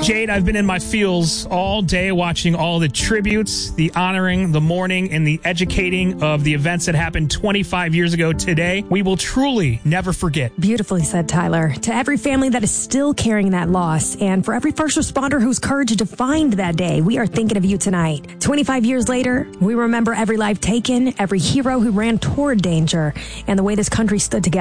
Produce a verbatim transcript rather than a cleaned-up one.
Jade, I've been in my feels all day watching all the tributes, the honoring, the mourning, and the educating of the events that happened twenty-five years ago today. We will truly never forget. Beautifully said, Tyler. To every family that is still carrying that loss, and for every first responder whose courage defined that day, we are thinking of you tonight. twenty-five years later, we remember every life taken, every hero who ran toward danger, and the way this country stood together.